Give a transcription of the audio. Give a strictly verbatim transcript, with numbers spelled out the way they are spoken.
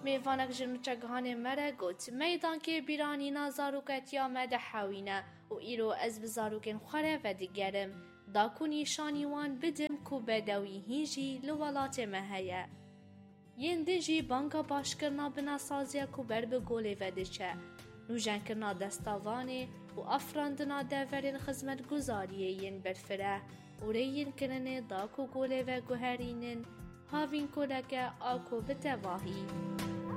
میوانک جرمچه گهانه مره گوت میدان که بیرانی نازاروکتیا مده حوینه و ایرو از بزاروکن خوره و دیگرم دا کنی شانیوان بدم کو بدوی هیجی لولات مهیه. ین دیجی بانکا باش کرنا بنا سازیا کو بر به گوله و دیچه. نوجن کرنا دستاوانه و افراندنا دورین خدمت گزاریه ین برفره و ریین کرنه دا کو گوله و گوهرینن هاوین کلکه آکو بتواهی.